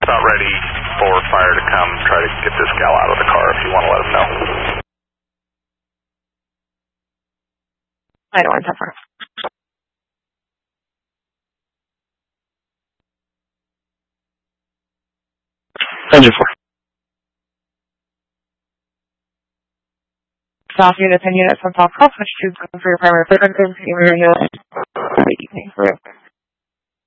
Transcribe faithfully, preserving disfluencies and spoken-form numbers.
about ready for fire to come. Try to get this gal out of the car if you want to let them know. I don't want to suffer. Engine four. South units and units on top cross, switch to for your primary frequency. Good evening.